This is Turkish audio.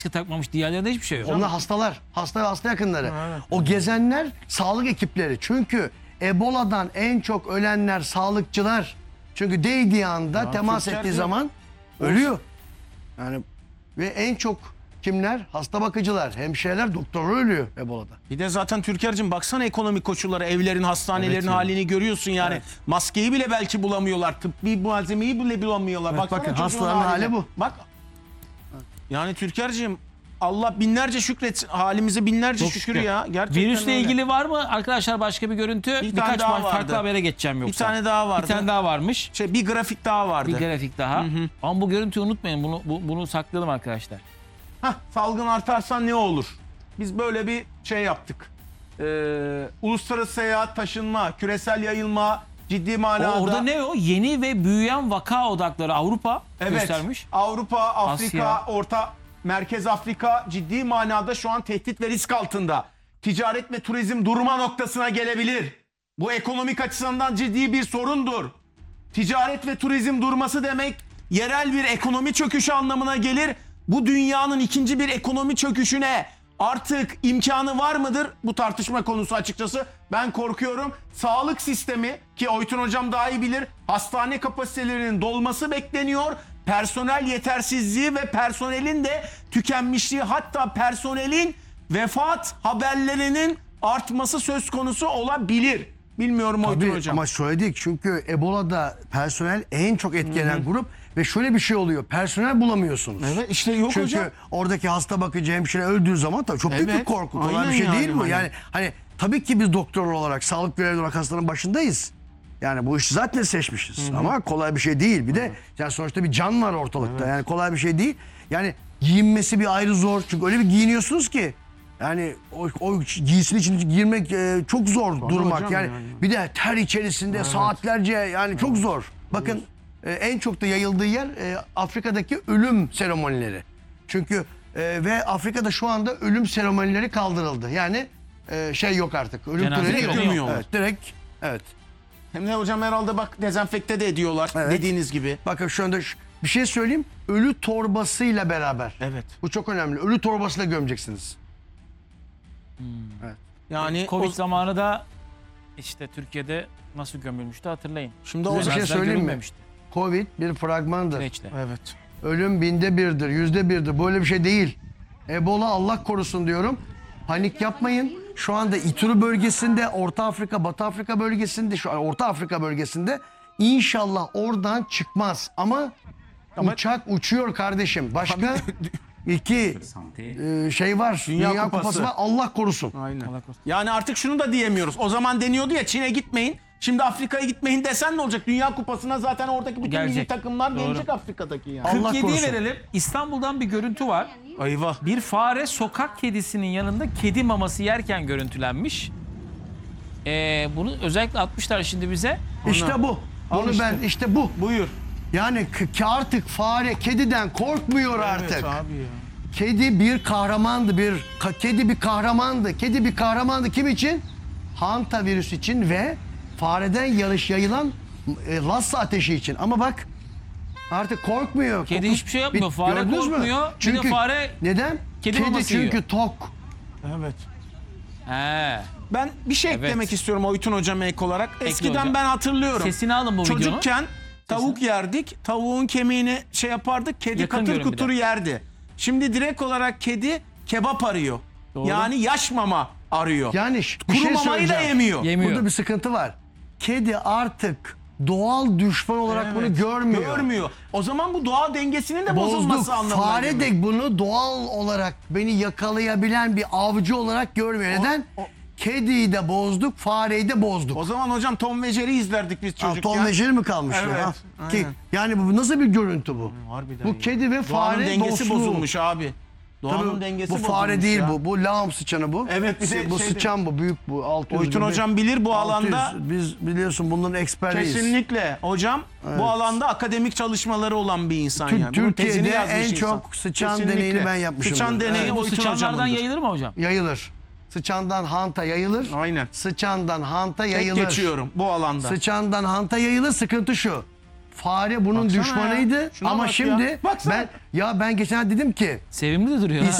takmamış. Diğerlerinde hiçbir şey yok. Onlar hastalar. Hasta ve hasta yakınları. O gezenler sağlık ekipleri. Çünkü Ebola'dan en çok ölenler sağlıkçılar. Çünkü değdiği anda temas ettiği zaman ölüyor. Yani ve en çok kimler? Hasta bakıcılar, hemşireler, doktorlar ölüyor Ebola'da. Bir de zaten Türker'cim baksana ekonomik koşulları, evlerin, hastanelerin Evet ya. halini görüyorsun yani. Evet. Maskeyi bile belki bulamıyorlar, tıbbi malzemeyi bile bulamıyorlar. Evet, Baksana bakın, çocuğun hastaların haline. hali bu. Bak. Yani Türker'cim Allah binlerce şükret, halimize binlerce şükür ya. Gerçekten Virüsle öyle. ilgili var mı arkadaşlar başka bir görüntü? tane Birkaç daha farklı vardı. habere geçeceğim yoksa. Bir tane daha vardı. Bir tane daha varmış. Bir grafik daha vardı. Bir grafik daha. Ama bu görüntüyü unutmayın. Bunu saklayalım arkadaşlar. Salgın artarsa ne olur? Biz böyle bir şey yaptık. Uluslararası seyahat, taşınma, küresel yayılma, ciddi manada. Orada ne o? Yeni ve büyüyen vaka odakları Avrupa göstermiş. Avrupa, Afrika, Asya. Merkez Afrika ciddi manada şu an tehdit ve risk altında. Ticaret ve turizm durma noktasına gelebilir. Bu ekonomik açısından ciddi bir sorundur. Ticaret ve turizm durması demek yerel bir ekonomi çöküşü anlamına gelir. Bu dünyanın ikinci bir ekonomi çöküşüne artık imkanı var mıdır? Bu tartışma konusu açıkçası. Ben korkuyorum. Sağlık sistemi ki Oytun Hocam daha iyi bilir. Hastane kapasitelerinin dolması bekleniyor. Personel yetersizliği ve personelin de tükenmişliği, hatta personelin vefat haberlerinin artması söz konusu olabilir. Bilmiyorum Oytun Tabii, Hocam. ama söyledik çünkü Ebola'da personel en çok etkilenen grup ve şöyle bir şey oluyor. Personel bulamıyorsunuz. Evet, işte yok çünkü hocam. oradaki hasta bakıcı hemşire öldüğü zaman tabii çok büyük bir Evet, korku. Kolay aynen bir şey yani, değil bu. aynen. Yani hani tabii ki biz doktor olarak, sağlık görevlileri olarak hastaların başındayız. Yani bu işi zaten seçmişiz. Ama kolay bir şey değil. Bir de yani sonuçta bir can var ortalıkta. Yani kolay bir şey değil. Yani giyinmesi bir ayrı zor. Çünkü öyle bir giyiniyorsunuz ki yani o giysinin içine girmek çok zor durmak. hocam Yani yani. bir de ter içerisinde saatlerce yani çok zor. Bakın en çok da yayıldığı yer Afrika'daki ölüm seremonileri. Çünkü ve Afrika'da şu anda ölüm seremonileri kaldırıldı. Yani şey yok artık. Ölüm Cenaze töreni yok. gömüyorlar. Evet, direkt evet. Hem de hocam herhalde bak dezenfekte de ediyorlar Evet. dediğiniz gibi. Bakın şu anda bir şey söyleyeyim. Ölü torbasıyla beraber. Evet. Bu çok önemli. Ölü torbasıyla gömeceksiniz. Yani Covid zamanı da işte Türkiye'de nasıl gömülmüştü hatırlayın. şimdi o Bir şey zaman Cenazeler söyleyeyim mi? görülmemişti. Covid bir fragmandır. Süreçte. evet. Ölüm binde birdir, %1'dir. Böyle bir şey değil. Ebola Allah korusun diyorum. Panik yapmayın. Şu anda İturi bölgesinde, Orta Afrika, Batı Afrika bölgesinde, şu an Orta Afrika bölgesinde inşallah oradan çıkmaz. Ama uçak uçuyor kardeşim. Başka iki şey var. Dünya Kupası var. Allah korusun. Aynen. Allah korusun. Yani artık şunu da diyemiyoruz. O zaman deniyordu ya Çin'e gitmeyin. Şimdi Afrika'ya gitmeyin desen ne olacak? Dünya Kupası'na zaten oradaki bütün milli Gelecek. takımlar Doğru. gelecek Afrika'daki yani. Allah 47'yi korusun. verelim. İstanbul'dan bir görüntü var. Eyvah. Bir fare sokak kedisinin yanında kedi maması yerken görüntülenmiş. Bunu özellikle atmışlar şimdi bize. İşte bu. Bunu işte. ben işte bu. Buyur. Yani ki artık fare kediden korkmuyor artık. Evet abi ya. Kedi bir kahramandı, kedi bir kahramandı. Kedi bir kahramandı kim için? Hanta virüs için ve fareden yayılan Lassa ateşi için. Ama bak artık korkmuyor. Kedi hiçbir şey yapmıyor. Fare Gördünüz mü? korkmuyor. Bir de fare neden? kedi Kedi maması çünkü yiyor. tok. Evet. He. Ben bir şey Evet. eklemek istiyorum Oytun Hocam ek olarak. Eskiden hocam. ben hatırlıyorum. Sesini alın bu videonun. Çocukken tavuk yerdik. Tavuğun kemiğini şey yapardık. Kedi Yakın katır görün bir kutur de. yerdi. Şimdi direkt olarak kedi kebap arıyor. Doğru. Yani yaş mama arıyor. Yani bir Kuru şey mamayı da söyleyeceğim. yemiyor. Yemiyor. Burada bir sıkıntı var. Kedi artık doğal düşman olarak Evet. bunu görmüyor. Görmüyor. O zaman bu doğa dengesinin de bozulması Bozduk. anlamına Fare geliyor. de bunu doğal olarak beni yakalayabilen bir avcı olarak görmüyor. Neden? Kediyi de bozduk, fareyi de bozduk. O zaman hocam Tom ve Jerry izlerdik biz çocukken. Tom ve Jerry mi kalmış? Evet, ya? Ki, aynen. yani bu nasıl bir görüntü bu? Harbiden Bu ya. kedi ve Doğanın fare dengesi dostluğu. bozulmuş abi. Doğanın Tabii, dengesi bu bozulmuş fare değil ya. bu. Bu lağım sıçanı bu. Evet, bir de bu şeyde- sıçan bu. Büyük bu. 600. Oytun Hocam bilir bu alanda. Biz biliyorsun bunların ekspertiyiz. Kesinlikle hocam bu alanda akademik çalışmaları olan bir insan yani. Bunun tezini Türkiye'de yazmış en insan. çok sıçan Kesinlikle. deneyini ben yapmışımdır. Sıçan deneyi Evet. Bu Oytun sıçanlardan hocamındır. yayılır mı hocam? Yayılır. Sıçandan hanta yayılır. Aynen. Sıçandan hanta Tek yayılır. geçiyorum bu alanda. Sıçandan hanta yayılır. Sıkıntı şu. Fare bunun Baksana düşmanıydı ya. Şuna ama bak ya. şimdi Baksana. ben geçen dedim ki Sevimli de duruyor. ha.